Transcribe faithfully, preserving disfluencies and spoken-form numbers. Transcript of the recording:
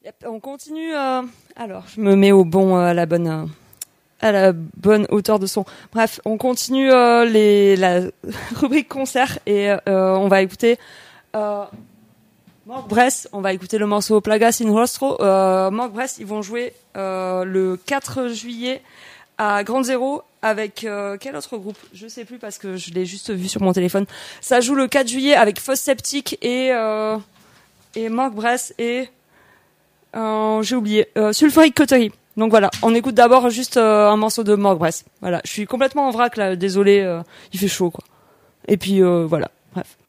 Yep, on continue. Euh... Alors, je me mets au bon, euh, à la bonne, euh, à la bonne hauteur de son. Bref, on continue euh, les la rubrique concert et euh, on va écouter euh, Morgue Bress. On va écouter le morceau Plagas in Rostro. Euh, Morgue Bress, ils vont jouer euh, le quatre juillet à Grande Zéro avec euh, quel autre groupe? Je sais plus parce que je l'ai juste vu sur mon téléphone. Ça joue le quatre juillet avec Fosse Septique et euh, et Morgue Bress et Euh, j'ai oublié, euh, Sulfuric Coterie. Donc voilà, on écoute d'abord juste euh, un morceau de Morgue Bress. Voilà, je suis complètement en vrac là, désolé, euh, il fait chaud quoi. Et puis euh, voilà, bref.